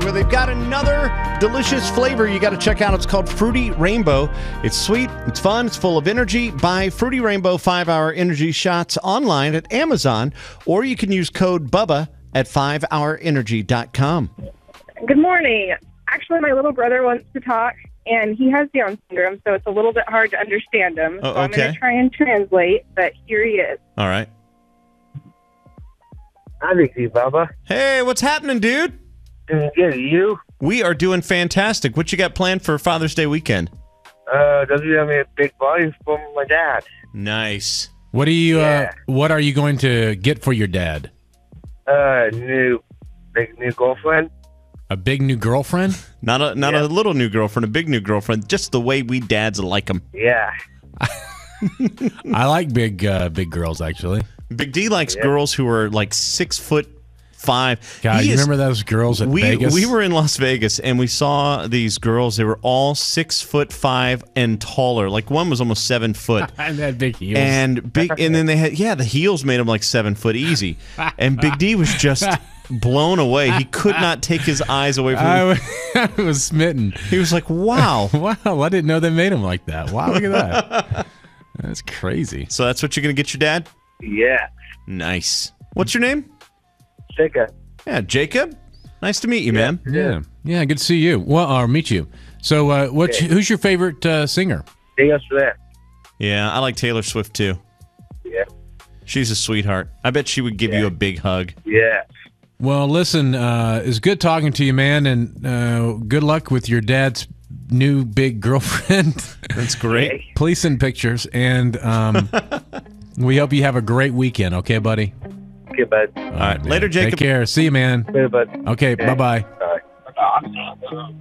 where they've got another delicious flavor you got to check out. It's called Fruity Rainbow. It's sweet, it's fun, it's full of energy. Buy Fruity Rainbow 5-Hour Energy Shots online at Amazon, or you can use code BUBBA at 5hourenergy.com. Good morning. Actually, my little brother wants to talk, and he has Down syndrome, so it's a little bit hard to understand him. Oh, so I'm going okay. to try and translate, but here he is. All right. Hi, Vicky, Bubba. Hey, what's happening, dude? Doing good. You? We are doing fantastic. What you got planned for Father's Day weekend? Does he have a big body from my dad? Nice. What do you? Yeah. What are you going to get for your dad? New girlfriend. A big new girlfriend? Not a little new girlfriend, a big new girlfriend. Just the way we dads like them. Yeah. I like big girls, actually. Big D likes girls who are like 6'5". God, you remember those girls at Vegas? We were in Las Vegas and we saw these girls. They were all 6'5" and taller. Like one was almost 7 foot. And they had big heels. And then they had the heels made them like 7 foot easy. And Big D was just blown away. He could not take his eyes away from him. I was smitten. He was like, "Wow, wow! I didn't know they made them like that. Wow, look at that. That's crazy." So that's what you're gonna get your dad? Yeah. Nice. What's your name? Jacob. Yeah, Jacob. Nice to meet you, man. Yeah. Good to see you. Well, or meet you. So, who's your favorite singer? Taylor Swift. Yeah, I like Taylor Swift too. Yeah. She's a sweetheart. I bet she would give you a big hug. Yeah. Well, listen, it's good talking to you, man, and good luck with your dad's new big girlfriend. That's great. Please send pictures, and we hope you have a great weekend, okay, buddy? Okay, bud. All right. Later, Jacob. Take care. See you, man. Later, bud. Okay, bye-bye. Bye.